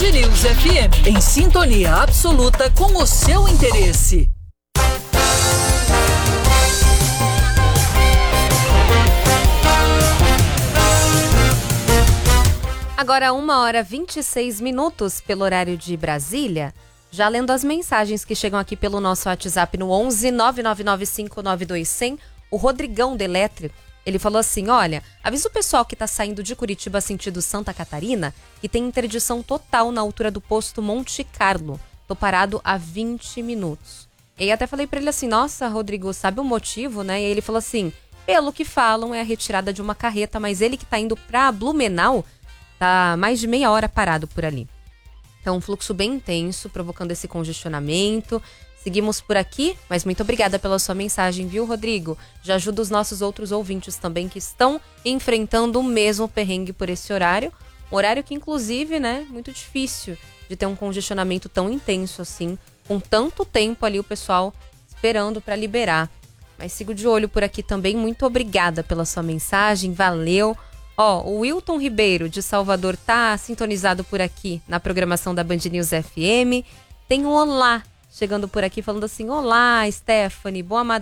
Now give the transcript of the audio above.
News FM, em sintonia absoluta com o seu interesse. Agora 1h26 pelo horário de Brasília. Já lendo as mensagens que chegam aqui pelo nosso WhatsApp no 11 999592100, o Rodrigão do Elétrico, ele falou assim, olha, avisa o pessoal que tá saindo de Curitiba sentido Santa Catarina que tem interdição total na altura do posto Monte Carlo. Tô parado há 20 minutos. E aí até falei pra ele assim, nossa, Rodrigo, sabe o motivo, né? E aí ele falou assim, pelo que falam é a retirada de uma carreta, mas ele que tá indo pra Blumenau tá mais de meia hora parado por ali. Então, um fluxo bem intenso, provocando esse congestionamento. Seguimos por aqui, mas muito obrigada pela sua mensagem, viu, Rodrigo? Já ajuda os nossos outros ouvintes também que estão enfrentando o mesmo perrengue por esse horário. Um horário que, inclusive, né, muito difícil de ter um congestionamento tão intenso assim, com tanto tempo ali o pessoal esperando para liberar. Mas sigo de olho por aqui também. Muito obrigada pela sua mensagem, valeu! Ó, o Wilton Ribeiro, de Salvador, tá sintonizado por aqui na programação da Band News FM. Tem um olá chegando por aqui, falando assim, olá, Stephanie, boa